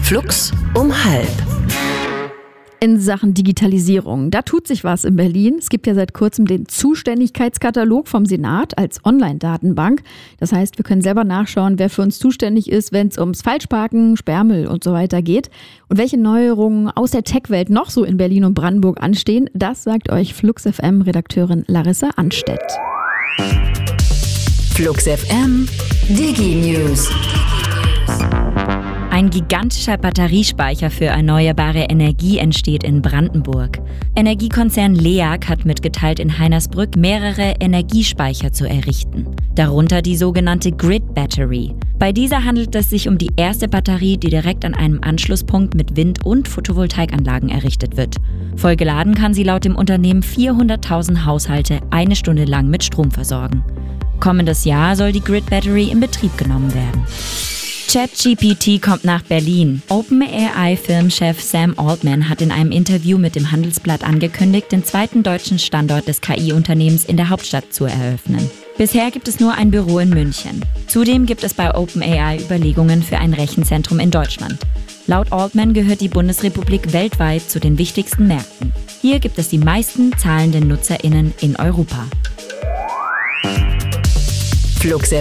Flux um 12:30. In Sachen Digitalisierung, da tut sich was in Berlin. Es gibt ja seit kurzem den Zuständigkeitskatalog vom Senat als Online-Datenbank. Das heißt, wir können selber nachschauen, wer für uns zuständig ist, wenn es ums Falschparken, Sperrmüll und so weiter geht. Und welche Neuerungen aus der Tech-Welt noch so in Berlin und Brandenburg anstehen, das sagt euch Flux FM-Redakteurin Larissa Anstedt. Flux FM Digi News. Ein gigantischer Batteriespeicher für erneuerbare Energie entsteht in Brandenburg. Energiekonzern LEAG hat mitgeteilt, in Heinersbrück mehrere Energiespeicher zu errichten. Darunter die sogenannte Grid Battery. Bei dieser handelt es sich um die erste Batterie, die direkt an einem Anschlusspunkt mit Wind- und Photovoltaikanlagen errichtet wird. Vollgeladen kann sie laut dem Unternehmen 400.000 Haushalte eine Stunde lang mit Strom versorgen. Kommendes Jahr soll die Grid Battery in Betrieb genommen werden. ChatGPT kommt nach Berlin. OpenAI-Firmenchef Sam Altman hat in einem Interview mit dem Handelsblatt angekündigt, den zweiten deutschen Standort des KI-Unternehmens in der Hauptstadt zu eröffnen. Bisher gibt es nur ein Büro in München. Zudem gibt es bei OpenAI Überlegungen für ein Rechenzentrum in Deutschland. Laut Altman gehört die Bundesrepublik weltweit zu den wichtigsten Märkten. Hier gibt es die meisten zahlenden NutzerInnen in Europa. Flux